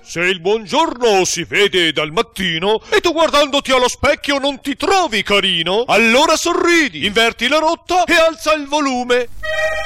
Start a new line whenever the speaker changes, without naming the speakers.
Se il buongiorno si vede dal mattino e tu guardandoti allo specchio non ti trovi carino, allora sorridi, inverti la rotta e alza il volume.